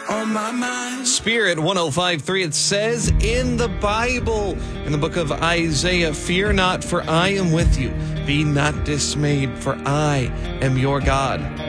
on my mind. Spirit 105.3, it says in the Bible, in the book of Isaiah, "Fear not, for I am with you. Be not dismayed, for I am your God."